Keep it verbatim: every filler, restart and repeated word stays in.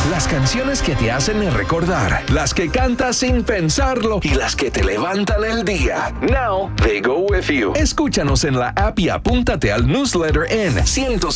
Las canciones que te hacen recordar, las que cantas sin pensarlo y las que te levantan el día. Now they go with you. Escúchanos en la app y apúntate al newsletter en ciento